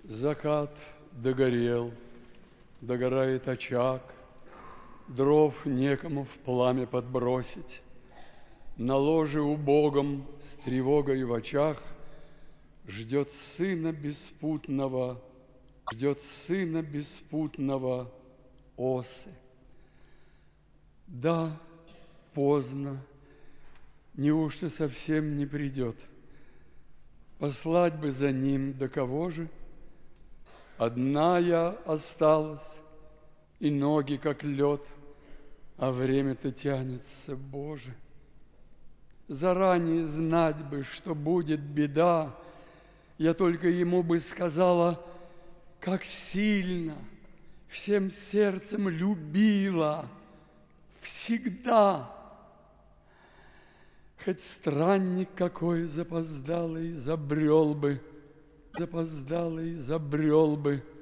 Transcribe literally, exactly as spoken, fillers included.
Закат догорел, догорает очаг, дров некому в пламя подбросить. На ложе убогом с тревогой в очах ждет сына беспутного, ждет сына беспутного осы. Да, поздно, неужто совсем не придет? Послать бы за ним, да кого же? Одна я осталась, и ноги как лед, а время-то тянется, Боже. Заранее знать бы, что будет беда, я только ему бы сказала, как сильно, всем сердцем любила, всегда. Хоть странник какой запоздалый забрел бы, запоздалый забрел бы